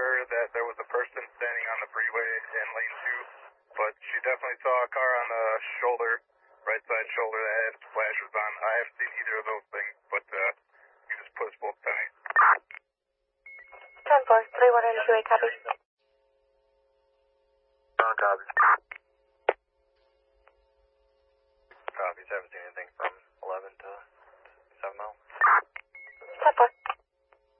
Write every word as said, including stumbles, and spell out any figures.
sure that there was a person standing on the freeway in lane two, but she definitely saw a car on the shoulder, right side shoulder that had flashers on. I haven't seen either of those things, but uh, you just put us both penny. ten four, three one eight two eight, copy. Copy.